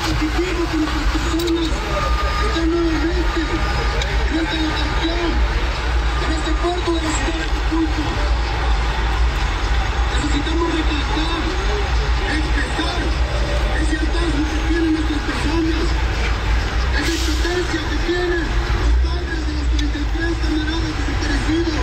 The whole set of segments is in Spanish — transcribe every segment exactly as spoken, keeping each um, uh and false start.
Exigimos que nuestras personas estén nuevamente en esta locación, en este puerto de la ciudad de Acapulco. Necesitamos recalcar, expresar ese hartazgo que tienen nuestras personas, esa impotencia que tienen los padres de los treinta y tres camaradas desaparecidos.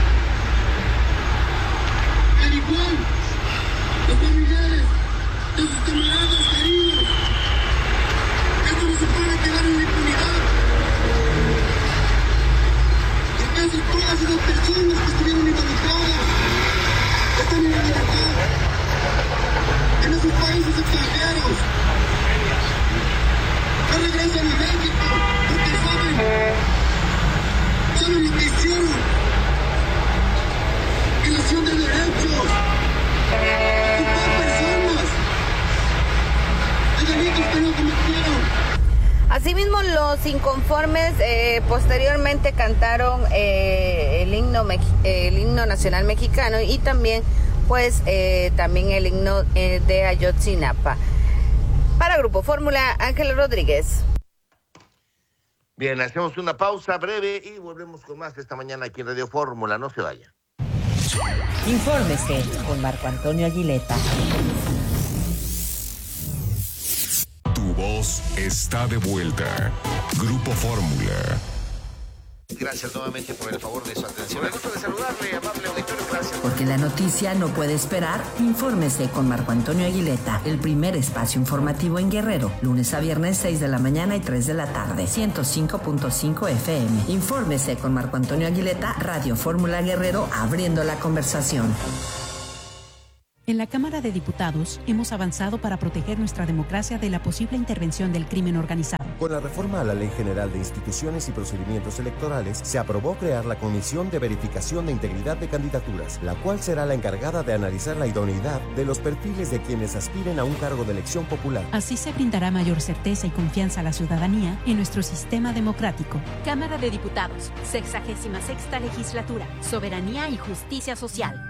Al igual, los familiares de sus camaradas queridos. Esto no se puede quedar en la impunidad. Porque todas esas personas que estuvieron involucradas están en libertad en esos países extranjeros. No regresan a México porque saben, saben lo que hicieron. Violación de derechos, ocupar personas de delitos que no cometieron. Asimismo, los inconformes eh, posteriormente cantaron eh, el himno el himno nacional mexicano y también pues eh, también el himno eh, de Ayotzinapa. Para Grupo Fórmula, Ángel Rodríguez. Bien, hacemos una pausa breve y volvemos con más esta mañana aquí en Radio Fórmula. No se vaya. Infórmese con Marco Antonio Aguileta. Tu voz está de vuelta. Grupo Fórmula. Gracias nuevamente por el favor de su atención. Me gusta de saludarle, amable auditorio. Gracias. Porque la noticia no puede esperar, infórmese con Marco Antonio Aguileta, el primer espacio informativo en Guerrero, lunes a viernes seis de la mañana y tres de la tarde, ciento cinco punto cinco F M. Infórmese con Marco Antonio Aguileta, Radio Fórmula Guerrero, abriendo la conversación. En la Cámara de Diputados hemos avanzado para proteger nuestra democracia de la posible intervención del crimen organizado. Con la reforma a la Ley General de Instituciones y Procedimientos Electorales, se aprobó crear la Comisión de Verificación de Integridad de Candidaturas, la cual será la encargada de analizar la idoneidad de los perfiles de quienes aspiren a un cargo de elección popular. Así se brindará mayor certeza y confianza a la ciudadanía en nuestro sistema democrático. Cámara de Diputados, sexagésima sexta legislatura, Soberanía y Justicia Social.